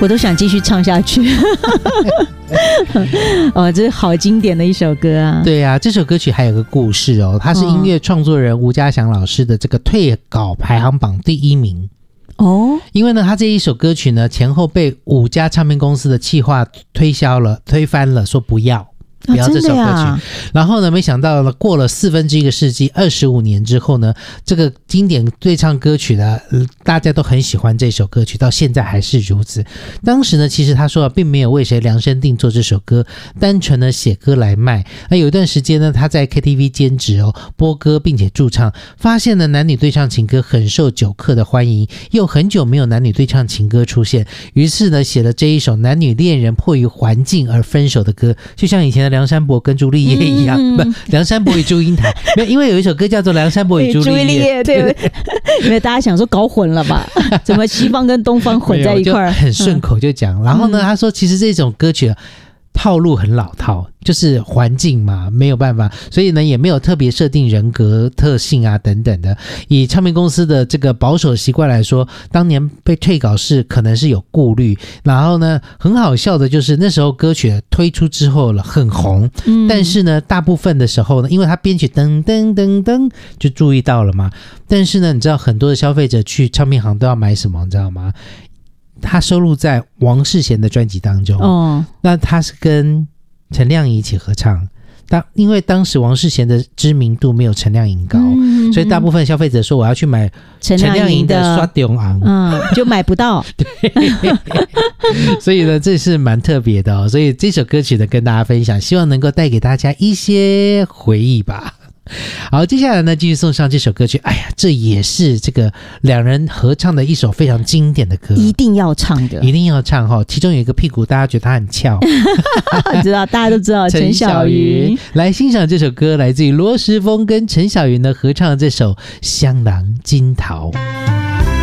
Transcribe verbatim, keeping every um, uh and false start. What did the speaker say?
我都想继续唱下去。哦，这是好经典的一首歌啊。 对啊，这首歌曲还有个故事哦，它是音乐创作人吴家祥老师的这个退稿排行榜第一名。 哦， 因为呢他这一首歌曲呢前后被五家唱片公司的企划推销了推翻了，说不要不要这首歌曲、啊、然后呢没想到呢过了四分之一个世纪二十五年之后呢，这个经典对唱歌曲呢、呃、大家都很喜欢这首歌曲，到现在还是如此。当时呢其实他说并没有为谁量身定做这首歌，单纯呢写歌来卖。那有一段时间呢他在 K T V 兼职哦，播歌并且驻唱，发现呢男女对唱情歌很受酒客的欢迎，又很久没有男女对唱情歌出现，于是呢写了这一首男女恋人迫于环境而分手的歌，就像以前的梁山伯跟朱丽叶一样、嗯、不，梁山伯与祝英台没有，因为有一首歌叫做梁山伯与朱丽叶， 对，因为大家想说搞混了吧，怎么西方跟东方混在一块儿， 很顺口就讲、嗯、然后呢他说其实这种歌曲套路很老套，就是环境嘛，没有办法，所以呢也没有特别设定人格特性啊等等的。以唱片公司的这个保守习惯来说，当年被退稿是可能是有顾虑。然后呢很好笑的就是那时候歌曲推出之后了很红、嗯、但是呢大部分的时候呢，因为他编曲噔噔噔噔就注意到了嘛，但是呢你知道很多的消费者去唱片行都要买什么你知道吗？他收录在王世贤的专辑当中、哦、那他是跟陈亮仪一起合唱，当因为当时王世贤的知名度没有陈亮仪高、嗯、所以大部分消费者说我要去买陈亮仪的刷中昂， 嗯，就买不到对所以呢这是蛮特别的哦，所以这首歌曲呢跟大家分享，希望能够带给大家一些回忆吧。好，接下来呢继续送上这首歌曲，哎呀这也是这个两人合唱的一首非常经典的歌， 一定要唱的， 一定要唱、哦、其中有一个屁股大家觉得他很翘知道大家都知道陈小云。 来欣赏这首歌，来自于罗时丰跟陈小云呢合唱的这首香囊金桃。